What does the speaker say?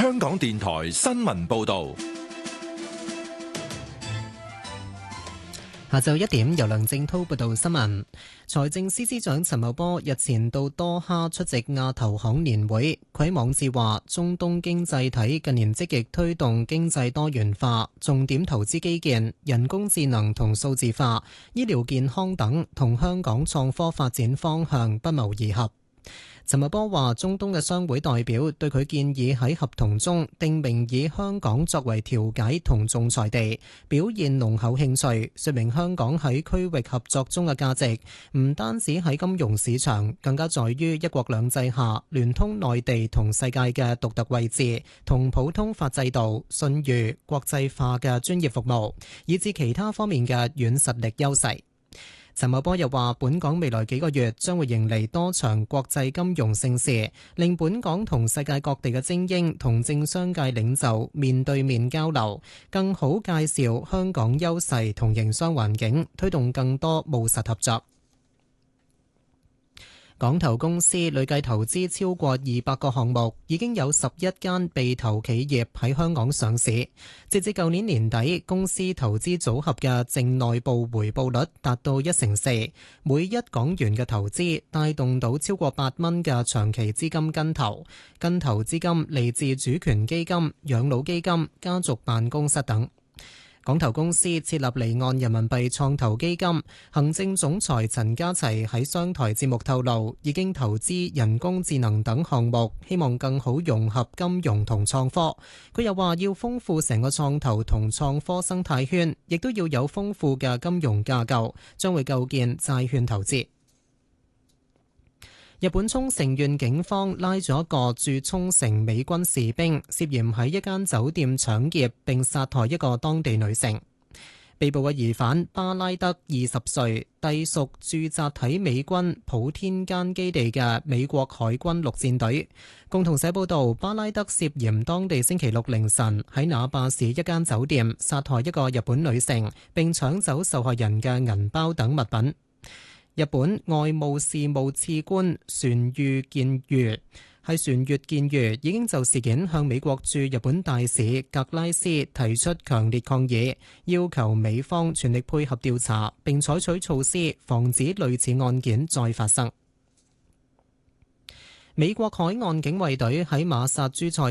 香港電台新聞報道。 下晝1點，由梁正濤報道新聞。財政司司長陳茂波日前到多哈出席亞投行年會，佢喺網誌話：中東經濟體近年積極推動經濟多元化，重點投資基建、人工智能同數字化、醫療健康等，同香港創科發展方向不謀而合。陳茂波話：中東嘅商會代表對佢建議喺合同中訂明以香港作為調解同仲裁地，表現濃厚興趣，說明香港喺區域合作中嘅價值，唔單止喺金融市場，更加在於一國兩制下聯通內地同世界嘅獨特位置，同普通法制度、信譽、國際化嘅專業服務，以至其他方面嘅軟實力優勢。陳茂波又話：本港未來幾個月將會迎嚟多場國際金融盛事，令本港同世界各地嘅精英同政商界領袖面對面交流，更好介紹香港優勢同營商環境，推動更多務實合作。港投公司累計投資超過200個項目，已經有11間被投企業喺香港上市。截至舊年年底，公司投資組合嘅淨內部回報率達到4%，每1港元嘅投資帶動到超過8蚊嘅長期資金跟投。跟投資金嚟自主權基金、養老基金、家族辦公室等。港投公司設立離岸人民幣創投基金，行政總裁陳家齊喺商台節目透露，已經投資人工智能等項目，希望更好融合金融同創科。佢又話要豐富成個創投同創科生態圈，亦都要有豐富嘅金融架構，將會構建債券投資。日本沖繩縣警方拉咗一個駐沖繩美軍士兵，涉嫌喺一間酒店搶劫並殺害一個當地女性。被捕嘅疑犯巴拉德20歲，隸屬駐紮喺美軍普天間基地嘅美國海軍陸戰隊。共同社報道，巴拉德涉嫌當地星期六凌晨喺那霸市一間酒店殺害一個日本女性，並搶走受害人嘅銀包等物品。日本外務事務次官船越健裕已經就事件向美國駐日本大使格拉斯提出強烈抗議，要求美方全力配合調查，並採取措施防止類似案件再發生。美國海岸警衛隊喺馬薩諸塞